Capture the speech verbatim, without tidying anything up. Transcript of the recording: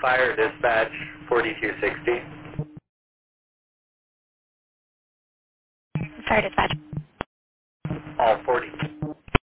fire dispatch forty-two sixty. Fire dispatch. All forty.